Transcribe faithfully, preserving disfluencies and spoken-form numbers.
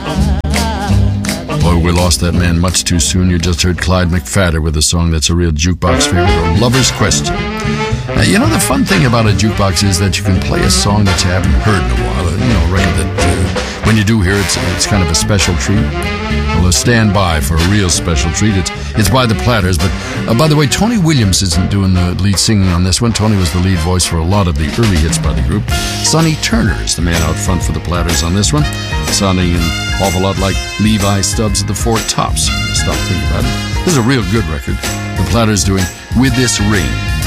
Boy, we lost that man much too soon. You just heard Clyde McPhatter with a song that's a real jukebox favorite, Lover's Question. Uh, you know, the fun thing about a jukebox is that you can play a song that you haven't heard in a while. Uh, you know, a record that uh, when you do hear it, it's, it's kind of a special treat. Well, uh, stand by for a real special treat. It's, it's by the Platters. But uh, by the way, Tony Williams isn't doing the lead singing on this one. Tony was the lead voice for a lot of the early hits by the group. Sonny Turner is the man out front for the Platters on this one, sounding an awful lot like Levi Stubbs at the Four Tops. Stop thinking about it. This is a real good record. The Platters doing With This Ring.